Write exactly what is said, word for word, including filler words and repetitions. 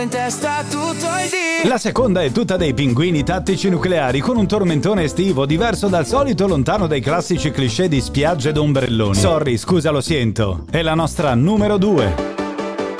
in testa tutto il dì. La seconda è tutta dei pinguini tattici nucleari con un tormentone estivo diverso dal solito, lontano dai classici cliché di spiagge ed ombrelloni. Sorry, scusa, lo sento. È la nostra numero due.